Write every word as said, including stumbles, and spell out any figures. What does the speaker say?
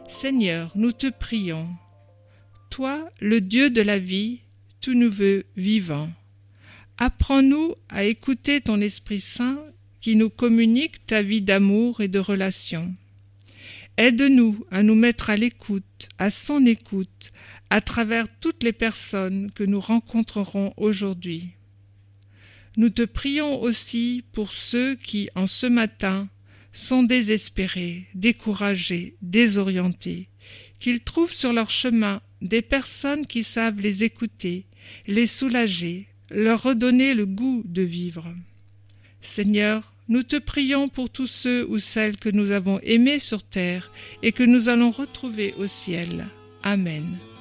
Seigneur, nous te prions. Toi, le Dieu de la vie, tout nouveau vivant, apprends-nous à écouter ton Esprit Saint qui nous communique ta vie d'amour et de relation. Aide-nous à nous mettre à l'écoute, à son écoute, à travers toutes les personnes que nous rencontrerons aujourd'hui. Nous te prions aussi pour ceux qui, en ce matin, sont désespérés, découragés, désorientés, qu'ils trouvent sur leur chemin des personnes qui savent les écouter, les soulager, leur redonner le goût de vivre. Seigneur, nous te prions pour tous ceux ou celles que nous avons aimés sur terre et que nous allons retrouver au ciel. Amen.